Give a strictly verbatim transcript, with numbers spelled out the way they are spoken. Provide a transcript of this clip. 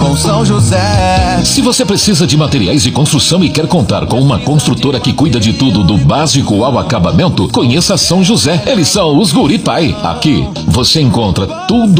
com São José. Se você precisa de materiais de construção e quer contar com uma construtora que cuida de tudo do básico ao acabamento, conheça São José. Eles são os Guri Pai. Aqui você encontra tudo